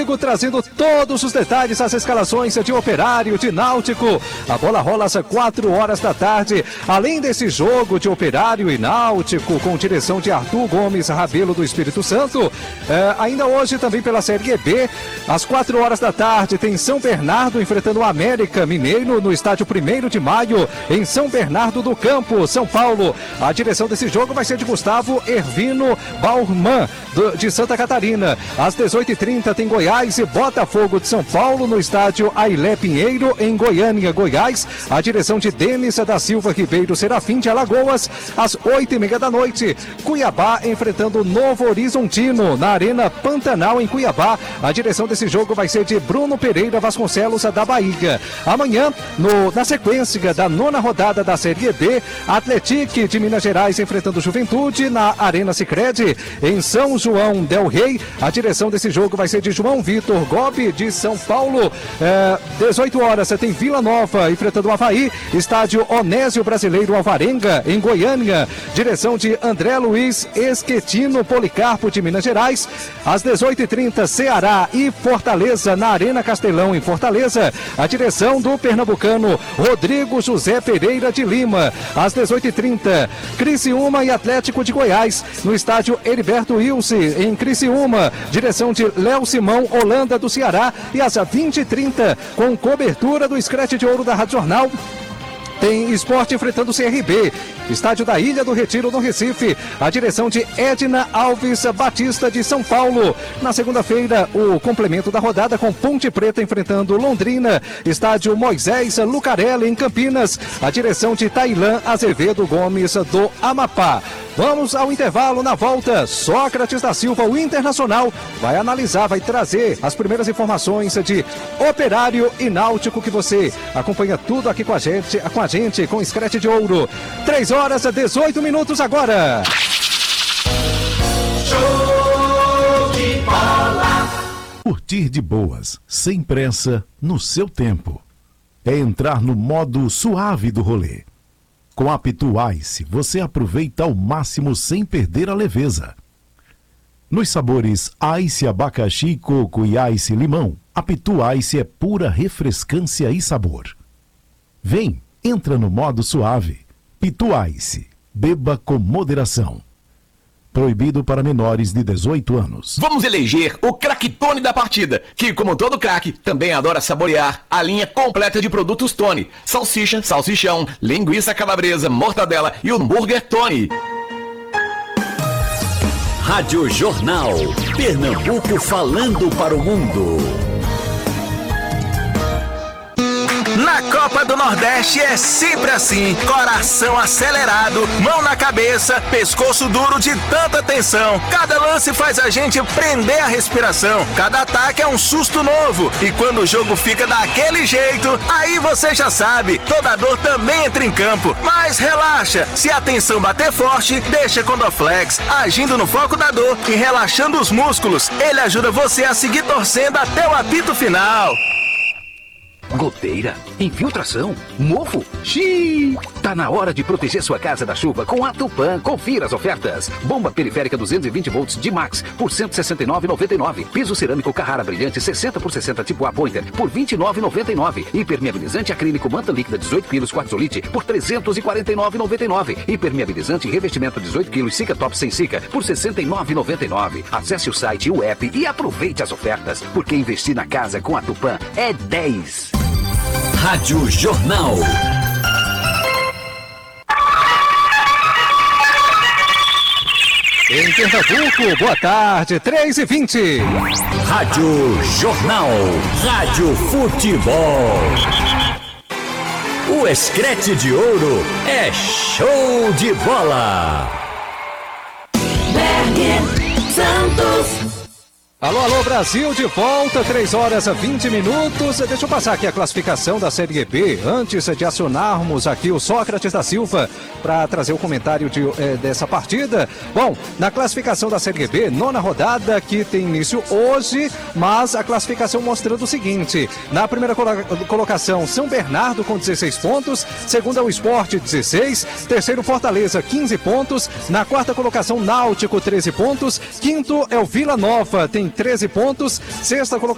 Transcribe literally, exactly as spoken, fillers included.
Rodrigo trazendo todos os detalhes, as escalações de Operário, de Náutico. A bola rola às quatro horas da tarde. Além desse jogo de Operário e Náutico, com direção de Arthur Gomes Rabelo do Espírito Santo, é, ainda hoje também pela Série B, às quatro horas da tarde, tem São Bernardo enfrentando o América Mineiro no estádio primeiro de maio, em São Bernardo do Campo, São Paulo. A direção desse jogo vai ser de Gustavo Ervino Baumann, de Santa Catarina. Às dezoito e trinta tem Goiás e Botafogo de São Paulo no estádio Ailé Pinheiro, em Goiânia, Goiás. A direção de Denis da Silva Ribeiro Serafim de Alagoas. Às oito e meia da noite, Cuiabá enfrentando o Novo Horizontino na Arena Pantanal, em Cuiabá. A direção desse jogo vai ser de Bruno Pereira Vasconcelos da Bahia. Amanhã, no, na sequência da nona rodada da Série B, Atlético de Minas Gerais enfrentando Juventude na Arena Sicredi, em São João del Rei. A direção desse jogo vai ser de João Vitor Gobi, de São Paulo. É, dezoito horas tem Vila Nova enfrentando o Avaí, estádio Onésio Brasileiro Alvarenga, em Goiânia. Direção de André Luiz Esquetino Policarpo, de Minas Gerais. Às dezoito e trinta, Ceará e Fortaleza na Arena Castelão, em Fortaleza. A direção do pernambucano Rodrigo José Pereira de Lima. Às dezoito e trinta, Criciúma e Atlético de Goiás no estádio Heriberto Wilson, em Criciúma. Direção de Léo Simão Holanda do Ceará. E às vinte e trinta, com cobertura do Scratch de Ouro da Rádio Jornal, tem Sport enfrentando o C R B, estádio da Ilha do Retiro, no Recife. A direção de Edna Alves Batista, de São Paulo. Na segunda-feira, o complemento da rodada com Ponte Preta enfrentando Londrina, estádio Moisés Lucarelli, em Campinas. A direção de Tailã Azevedo Gomes, do Amapá. Vamos ao intervalo. Na volta, Sócrates da Silva, o Internacional, vai analisar, vai trazer as primeiras informações de Operário e Náutico, que você acompanha tudo aqui com a gente, com a gente, com Scratch de Ouro. três horas e dezoito minutos agora. Show de bola. Curtir de boas, sem pressa, no seu tempo. É entrar no modo suave do rolê. Com a Pitu Ice, você aproveita ao máximo sem perder a leveza. Nos sabores Ice Abacaxi, Coco e Ice Limão, a Pitu Ice é pura refrescância e sabor. Vem, entra no modo suave. Pitu Ice, beba com moderação. Proibido para menores de dezoito anos. Vamos eleger o craque Tony da partida, que, como todo craque, também adora saborear a linha completa de produtos Tony. Salsicha, salsichão, linguiça calabresa, mortadela e hambúrguer Tony. Rádio Jornal. Pernambuco falando para o mundo. Na Copa do Nordeste é sempre assim, coração acelerado, mão na cabeça, pescoço duro de tanta tensão. Cada lance faz a gente prender a respiração, cada ataque é um susto novo. E quando o jogo fica daquele jeito, aí você já sabe, toda dor também entra em campo. Mas relaxa, se a tensão bater forte, deixa Condoflex, agindo no foco da dor e relaxando os músculos. Ele ajuda você a seguir torcendo até o apito final. Goteira, infiltração, mofo, xiii. Tá na hora de proteger sua casa da chuva com a Tupã. Confira as ofertas. Bomba periférica duzentos e vinte volts de Max por cento e sessenta e nove reais e noventa e nove centavos. Piso cerâmico Carrara Brilhante sessenta por sessenta tipo A Pointer por vinte e nove reais e noventa e nove centavos. Impermeabilizante acrílico Manta Líquida dezoito quilos Quartzolite por trezentos e quarenta e nove reais e noventa e nove centavos. Impermeabilizante revestimento dezoito quilos Cica Top sem Cica por sessenta e nove reais e noventa e nove centavos. Acesse o site e o app e aproveite as ofertas, porque investir na casa com a Tupã é dez. Rádio Jornal. Em Pernambuco, boa tarde, três e vinte. Rádio Jornal. Rádio Futebol. O Scratch de Ouro é show de bola. Berger Santos. Alô, alô, Brasil, de volta, três horas e vinte minutos. Deixa eu passar aqui a classificação da Série B, antes de acionarmos aqui o Sócrates da Silva para trazer o comentário de, é, dessa partida. Bom, na classificação da Série B, nona rodada, que tem início hoje, mas a classificação mostrando o seguinte: na primeira colocação, São Bernardo com dezesseis pontos, segunda o Sport, dezesseis, terceiro Fortaleza, quinze pontos, na quarta colocação, Náutico, treze pontos, quinto é o Vila Nova, tem treze pontos, sexta colocação